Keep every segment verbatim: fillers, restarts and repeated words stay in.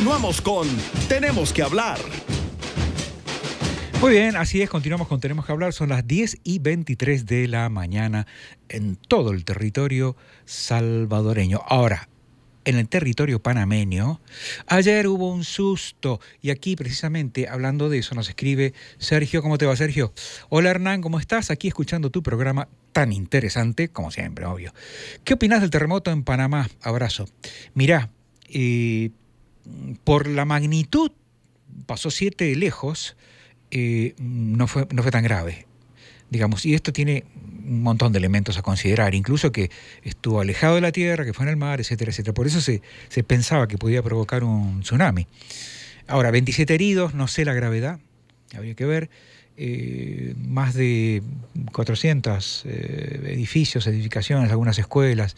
Continuamos con Tenemos que hablar. Muy bien, así es, continuamos con Tenemos que hablar. Son las diez y veintitrés de la mañana en todo el territorio salvadoreño. Ahora, en el territorio panameño, ayer hubo un susto. Y aquí, precisamente, hablando de eso, nos escribe Sergio. ¿Cómo te va, Sergio? Hola, Hernán, ¿cómo estás? Aquí escuchando tu programa tan interesante, como siempre, obvio. ¿Qué opinas del terremoto en Panamá? Abrazo. Mirá, eh, por la magnitud, pasó siete lejos, eh, no fue, no fue tan grave, digamos. Y esto tiene un montón de elementos a considerar, incluso que estuvo alejado de la tierra, que fue en el mar, etcétera, etcétera. Por eso se, se pensaba que podía provocar un tsunami. Ahora, veintisiete heridos, no sé la gravedad, habría que ver. Eh, más de cuatrocientos eh, edificios, edificaciones, algunas escuelas,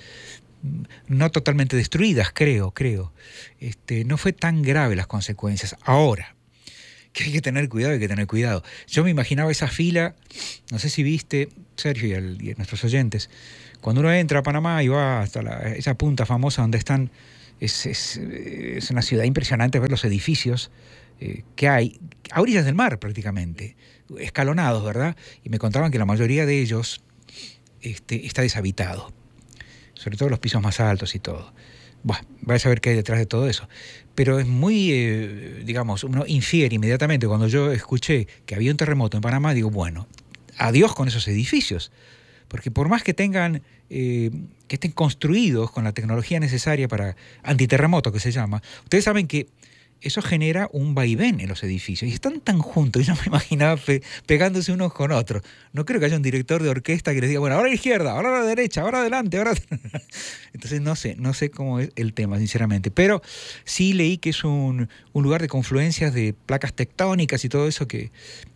no totalmente destruidas, creo, creo. Este, no fue tan grave las consecuencias. Ahora, que hay que tener cuidado, hay que tener cuidado. Yo me imaginaba esa fila, no sé si viste, Sergio y, el, y nuestros oyentes, cuando uno entra a Panamá y va hasta la, esa punta famosa donde están, es, es, es una ciudad impresionante ver los edificios eh, que hay, a orillas del mar prácticamente, escalonados, ¿verdad? Y me contaban que la mayoría de ellos este, está deshabitado, sobre todo los pisos más altos y todo. Bueno, vais a ver qué hay detrás de todo eso. Pero es muy, eh, digamos, uno infiere inmediatamente. Cuando yo escuché que había un terremoto en Panamá, digo, bueno, adiós con esos edificios. Porque por más que tengan, eh, que estén construidos con la tecnología necesaria para antiterremoto, que se llama, ustedes saben que eso genera un vaivén en los edificios. Y están tan juntos, yo me imaginaba pe pegándose unos con otros. No creo que haya un director de orquesta que les diga, bueno, ahora a la izquierda, ahora a la derecha, ahora adelante, ahora... Entonces no sé, no sé cómo es el tema, sinceramente. Pero sí leí que es un, un lugar de confluencias de placas tectónicas y todo eso que...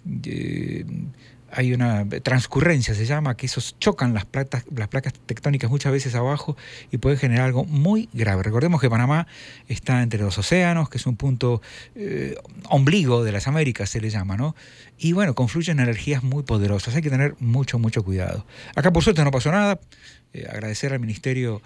Eh, hay una transcurrencia, se llama, que esos chocan las placas, las placas tectónicas muchas veces abajo y pueden generar algo muy grave. Recordemos que Panamá está entre los océanos, que es un punto eh, ombligo de las Américas, se le llama, ¿no? Y bueno, confluyen energías muy poderosas, hay que tener mucho, mucho cuidado. Acá por suerte no pasó nada, eh, agradecer al Ministerio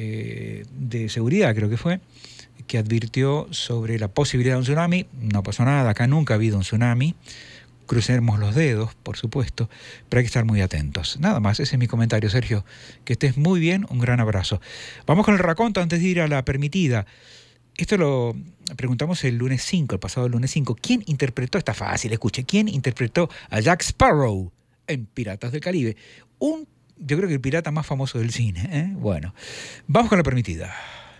eh, de Seguridad, creo que fue, que advirtió sobre la posibilidad de un tsunami. No pasó nada, acá nunca ha habido un tsunami. Crucemos los dedos, por supuesto, pero hay que estar muy atentos. Nada más, ese es mi comentario, Sergio. Que estés muy bien, un gran abrazo. Vamos con el raconto antes de ir a la permitida. Esto lo preguntamos el lunes cinco, el pasado lunes cinco. ¿Quién interpretó, está fácil, escuche, quién interpretó a Jack Sparrow en Piratas del Caribe? Un, yo creo que el pirata más famoso del cine, ¿eh? Bueno, vamos con la permitida.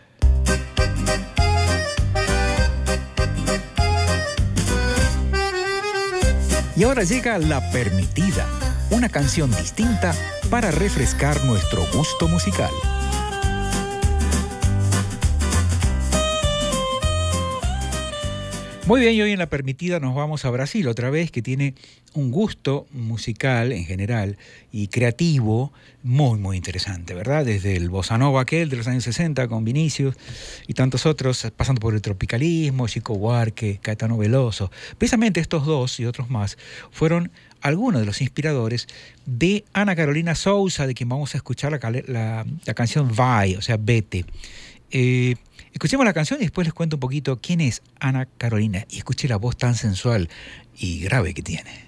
Y ahora llega La Permitida, una canción distinta para refrescar nuestro gusto musical. Muy bien, y hoy en La Permitida nos vamos a Brasil otra vez, que tiene un gusto musical en general y creativo muy, muy interesante, ¿verdad? Desde el bossa nova aquel de los años sesenta con Vinicius y tantos otros, pasando por el tropicalismo, Chico Buarque, Caetano Veloso. Precisamente estos dos y otros más fueron algunos de los inspiradores de Ana Carolina Souza, de quien vamos a escuchar la, la, la canción Vai, o sea, Vete. Eh, escuchemos la canción y después les cuento un poquito quién es Ana Carolina y escuche la voz tan sensual y grave que tiene.